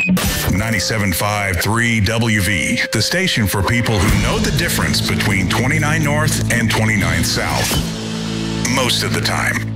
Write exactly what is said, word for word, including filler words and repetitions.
ninety-seven point five three W V, the station for people who know the difference between twenty-nine North and twenty-nine South. Most of the time.